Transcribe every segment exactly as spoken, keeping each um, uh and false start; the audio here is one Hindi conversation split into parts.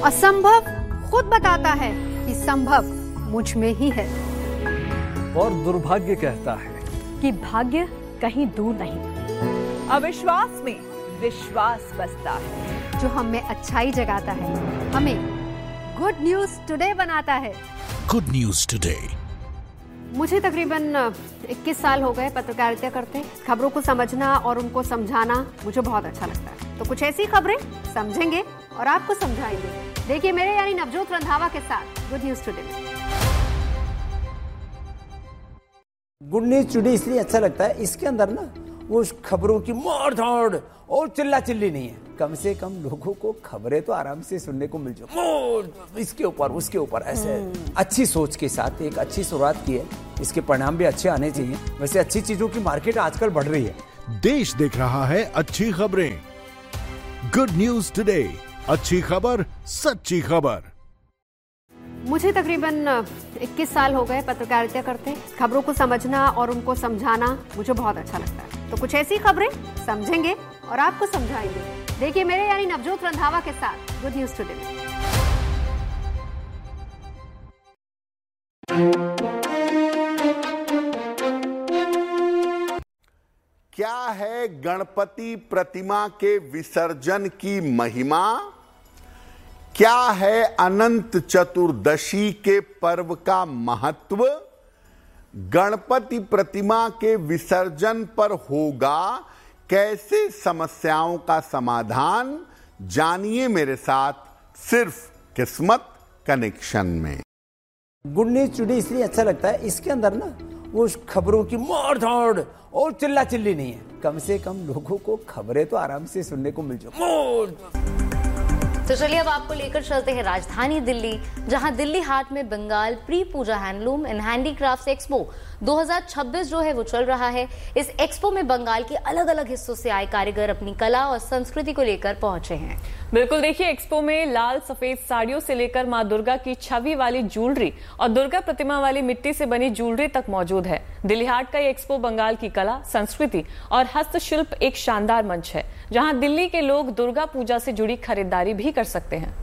असंभव खुद बताता है कि संभव मुझ में ही है। और दुर्भाग्य कहता है कि भाग्य कहीं दूर नहीं। अविश्वास में विश्वास बसता है। जो हम में अच्छाई जगाता है, हमें गुड न्यूज टुडे बनाता है। Good news today. मुझे तकरीबन इक्कीस साल हो गए पत्रकारिता करते। खबरों को समझना और उनको समझाना मुझे बहुत अच्छा लगता है। तो कुछ ऐसी खबरें समझेंगे और आपको समझाएंगे। देखिए मेरे यानी नवजोत रंधावा के साथ good news today. Good news today इसलिए अच्छा लगता है, इसके अंदर ना वो खबरों की मार धाड़ और चिल्ला चिल्ली नहीं है। कम से कम लोगों को खबरें तो आराम से सुनने को मिल जाए, इसके ऊपर उसके ऊपर ऐसे अच्छी सोच के साथ एक अच्छी शुरुआत की है। इसके परिणाम भी अच्छे आने चाहिए। वैसे अच्छी चीजों की मार्केट आजकल बढ़ रही है। देश देख रहा है अच्छी खबरें। गुड न्यूज टुडे, अच्छी खबर सच्ची खबर। मुझे तकरीबन इक्कीस साल हो गए पत्रकारिता करते। खबरों को समझना और उनको समझाना मुझे बहुत अच्छा लगता है। तो कुछ ऐसी खबरें समझेंगे और आपको समझाएंगे। देखिए मेरे यानी नवजोत रंधावा के साथ गुड न्यूज टुडे। क्या है गणपति प्रतिमा के विसर्जन की महिमा? क्या है अनंत चतुर्दशी के पर्व का महत्व? गणपति प्रतिमा के विसर्जन पर होगा कैसे समस्याओं का समाधान? जानिए मेरे साथ सिर्फ किस्मत कनेक्शन में। गुड न्यूज टुडे इसलिए अच्छा लगता है, इसके अंदर ना वो खबरों की मार धाड़ और चिल्ला चिल्ली नहीं है। कम से कम लोगों को खबरें तो आराम से सुनने को मिल जाए। तो चलिए अब आपको लेकर चलते हैं राजधानी दिल्ली, जहां दिल्ली हाट में Bengal pre Puja handloom and handicraft expo दो हज़ार छब्बीस जो है वो चल रहा है। इस एक्सपो में बंगाल के अलग अलग हिस्सों से आए कारीगर अपनी कला और संस्कृति को लेकर पहुंचे हैं। बिल्कुल, देखिए एक्सपो में लाल सफेद साड़ियों से लेकर मां दुर्गा की छवि वाली ज्वेलरी और दुर्गा प्रतिमा वाली मिट्टी से बनी ज्वेलरी तक मौजूद है। दिल्ली हाट का ये एक्सपो बंगाल की कला, संस्कृति और हस्तशिल्प एक शानदार मंच है, जहां दिल्ली के लोग दुर्गा पूजा से जुड़ी खरीदारी भी कर सकते हैं।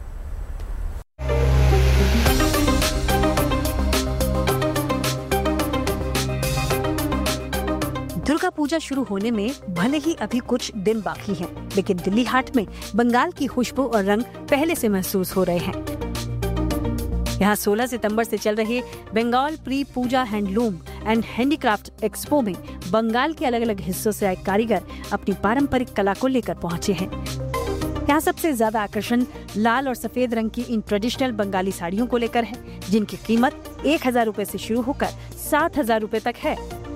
दुर्गा पूजा शुरू होने में भले ही अभी कुछ दिन बाकी हैं, लेकिन दिल्ली हाट में बंगाल की खुशबू और रंग पहले से महसूस हो रहे हैं। यहाँ सोलह सितंबर से चल रहे Bengal pre Puja handloom and handicraft expo में बंगाल के अलग अलग हिस्सों से आए कारीगर अपनी पारंपरिक कला को लेकर पहुंचे हैं। यहाँ सबसे ज्यादा आकर्षण लाल और सफेद रंग की इन ट्रेडिशनल बंगाली साड़ियों को लेकर है, जिनकी कीमत एक हजार रूपए से शुरू होकर सात हजार रूपए तक है।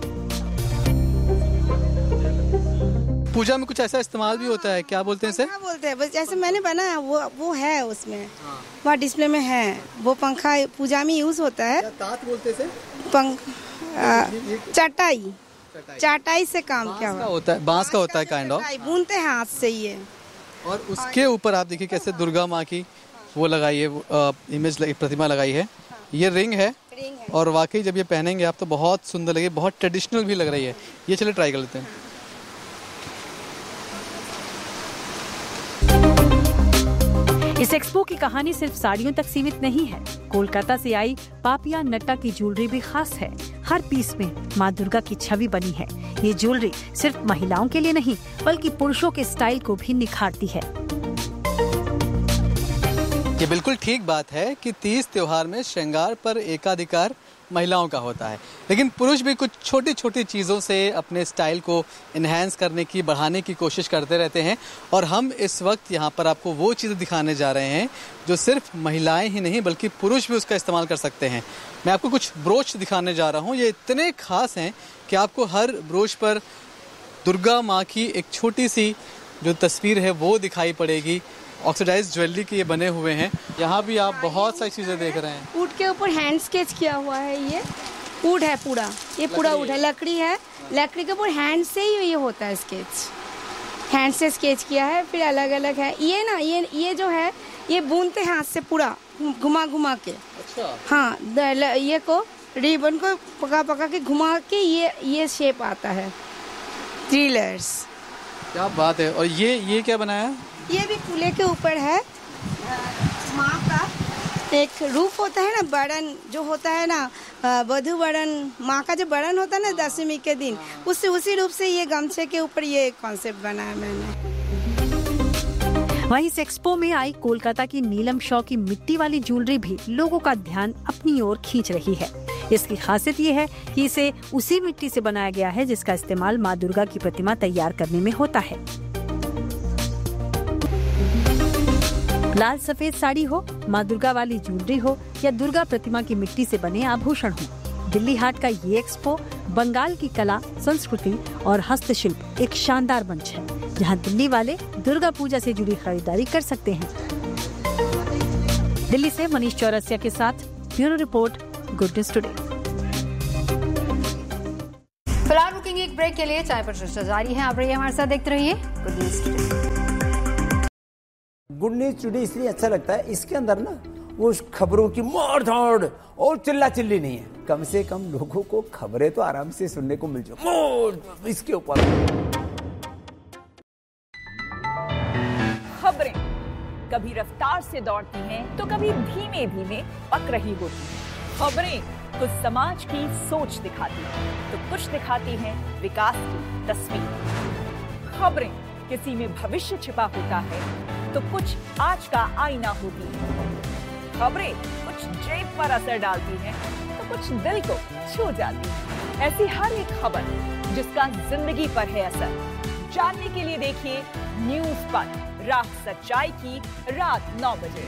पूजा में कुछ ऐसा इस्तेमाल भी होता है, क्या बोलते हैं इसे? क्या बोलते हैं, बस जैसे मैंने बनाया वो वो है उसमें, वहाँ डिस्प्ले में है। वो पंखा पूजा में यूज होता है। तात बोलते हैं पंख चटाई चटाई से काम क्या होता है? बांस का होता है काइंड ऑफ, बुनते हैं हाथ से ये। और उसके ऊपर आप देखिए कैसे दुर्गा माँ की वो लगाई है, इमेज प्रतिमा लगाई है। ये रिंग है और वाकई जब ये पहनेंगे आप तो बहुत सुंदर लगे, बहुत ट्रेडिशनल भी लग रही है। ये चलिए ट्राई कर लेते हैं। इस एक्सपो की कहानी सिर्फ साड़ियों तक सीमित नहीं है। कोलकाता से आई पापिया नट्टा की ज्वेलरी भी खास है। हर पीस में मां दुर्गा की छवि बनी है। ये ज्वेलरी सिर्फ महिलाओं के लिए नहीं, बल्कि पुरुषों के स्टाइल को भी निखारती है। ये बिल्कुल ठीक बात है कि तीज त्योहार में श्रृंगार पर एकाधिकार महिलाओं का होता है, लेकिन पुरुष भी कुछ छोटी छोटी चीज़ों से अपने स्टाइल को इन्हेंस करने की, बढ़ाने की कोशिश करते रहते हैं। और हम इस वक्त यहाँ पर आपको वो चीज़ें दिखाने जा रहे हैं जो सिर्फ महिलाएं ही नहीं बल्कि पुरुष भी उसका इस्तेमाल कर सकते हैं। मैं आपको कुछ ब्रोच दिखाने जा रहा हूँ। ये इतने खास हैं कि आपको हर ब्रोच पर दुर्गा माँ की एक छोटी सी जो तस्वीर है वो दिखाई पड़ेगी। ऑक्सीडाइज ज्वेलरी के ये बने हुए हैं। यहाँ भी आप बहुत सारी चीजें देख रहे हैं। वुड के ऊपर हैंड स्केच किया हुआ है। ये वुड है पूरा, ये पूरा वुड है, लकड़ी है। लकड़ी के ऊपर हैंड से ही ये होता है स्केच, हैंड से स्केच किया है। फिर अलग अलग है ये ना, ये ये जो है ये बुनते हाथ से पूरा घुमा घुमा के। अच्छा। हाँ, ये को रिबन को पका पका के घुमा के ये ये शेप आता है, थ्री लेयर्स। क्या बात है। और ये ये क्या बनाया? ये भी फूले के ऊपर है, माँ का एक रूप होता है ना, बड़न जो होता है ना, वधु बड़न, माँ का जो बड़न होता है ना दशमी के दिन, उससे उसी रूप से ये गमछे के ऊपर ये कॉन्सेप्ट बनाया मैंने। वहीं इस एक्सपो में आई कोलकाता की नीलम शॉ की मिट्टी वाली ज्वेलरी भी लोगों का ध्यान अपनी ओर खींच रही है। इसकी खासियत ये है कि इसे उसी मिट्टी से बनाया गया है जिसका इस्तेमाल माँ दुर्गा की प्रतिमा तैयार करने में होता है। लाल सफेद साड़ी हो, माँ दुर्गा वाली ज्वेलरी हो या दुर्गा प्रतिमा की मिट्टी से बने आभूषण हो, दिल्ली हाट का ये एक्सपो बंगाल की कला, संस्कृति और हस्तशिल्प एक शानदार मंच है जहां दिल्ली वाले दुर्गा पूजा से जुड़ी खरीदारी कर सकते हैं। दिल्ली से मनीष चौरसिया के साथ bureau report, good news today. फिलहाल रुकेंगे एक ब्रेक के लिए, चाय पर चर्चा जारी है। आप रहिए हमारे साथ, देखते रहिए good news today. Good news today इसलिए अच्छा लगता है, इसके अंदर ना वो खबरों की मार धाड़ और चिल्ला चिल्ली नहीं है। कम से कम लोगों को खबरें तो आराम से सुनने को मिल जाए। इसके ऊपर खबरें कभी रफ्तार से दौड़ती हैं तो कभी धीमे धीमे पक रही होती हैं। खबरें कुछ समाज की सोच दिखाती हैं तो कुछ दिखाती हैं विकास की तस्वीर। खबरें किसी में भविष्य छिपा होता है तो कुछ आज का आईना होती है। खबरें कुछ जेब पर असर डालती हैं तो कुछ दिल को छू जाती है। ऐसी हर एक खबर जिसका जिंदगी पर है असर, जानने के लिए देखिए न्यूज पर, रात सच्चाई की, रात नौ बजे।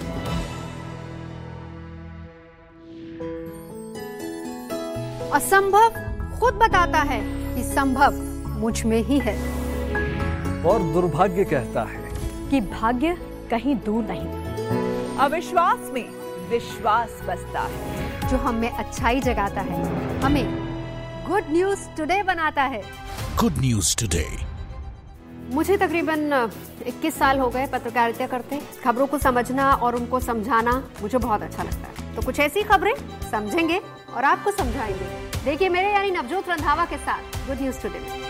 असंभव खुद बताता है कि संभव मुझ में ही है, और दुर्भाग्य कहता है कि भाग्य कहीं दूर नहीं। अविश्वास में विश्वास बसता है, जो हमें अच्छाई जगाता है, हमें गुड न्यूज टुडे बनाता है। Good news today. मुझे तकरीबन इक्कीस साल हो गए पत्रकारिता करते। खबरों को समझना और उनको समझाना मुझे बहुत अच्छा लगता है। तो कुछ ऐसी खबरें समझेंगे और आपको समझाएंगे। देखिए मेरे यानी नवजोत रंधावा के साथ गुड न्यूज टुडे।